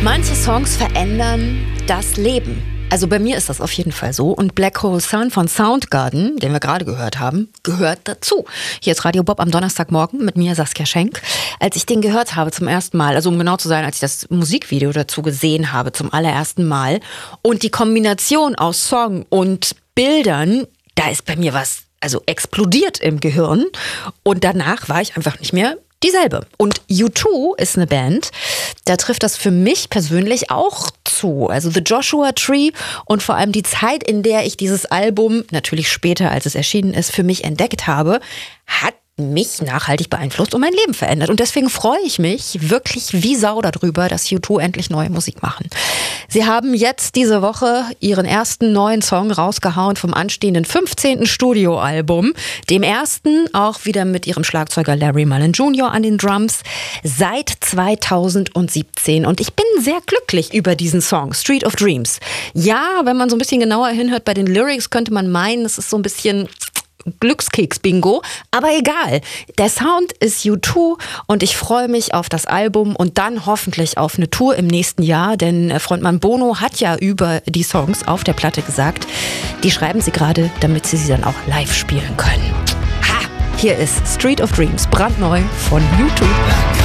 Manche Songs verändern das Leben. Also bei mir ist das auf jeden Fall so. Und Black Hole Sun von Soundgarden, den wir gerade gehört haben, gehört dazu. Hier ist Radio Bob am Donnerstagmorgen mit mir, Saskia Schenk. Als ich den gehört habe zum ersten Mal, also um genau zu sein, als ich das Musikvideo dazu gesehen habe zum allerersten Mal und die Kombination aus Song und Bildern, da ist bei mir was explodiert im Gehirn. Und danach war ich einfach nicht mehr dieselbe. Und U2 ist eine Band, da trifft das für mich persönlich auch zu. Also The Joshua Tree und vor allem die Zeit, in der ich dieses Album, natürlich später als es erschienen ist, für mich entdeckt habe, hat mich nachhaltig beeinflusst und mein Leben verändert. Und deswegen freue ich mich wirklich wie Sau darüber, dass U2 endlich neue Musik machen. Sie haben jetzt diese Woche ihren ersten neuen Song rausgehauen vom anstehenden 15. Studioalbum. Dem ersten auch wieder mit ihrem Schlagzeuger Larry Mullen Jr. an den Drums seit 2017. Und ich bin sehr glücklich über diesen Song, Street of Dreams. Ja, wenn man so ein bisschen genauer hinhört bei den Lyrics, könnte man meinen, es ist so ein bisschen Glückskeks-Bingo, aber egal. Der Sound ist U2 und ich freue mich auf das Album und dann hoffentlich auf eine Tour im nächsten Jahr, denn Frontmann Bono hat ja über die Songs auf der Platte gesagt, die schreiben sie gerade, damit sie dann auch live spielen können. Ha! Hier ist Street of Dreams, brandneu von U2.